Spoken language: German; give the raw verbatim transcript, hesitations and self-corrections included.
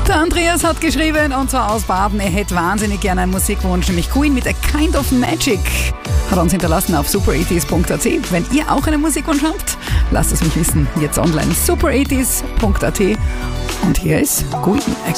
Der Andreas hat geschrieben, und zwar aus Baden, er hätte wahnsinnig gerne einen Musikwunsch, nämlich Queen mit A Kind of Magic. Hat uns hinterlassen auf super eighties punkt at. Wenn ihr auch einen Musikwunsch habt, lasst es mich wissen. Jetzt online super eighties punkt at. Und hier ist Queen.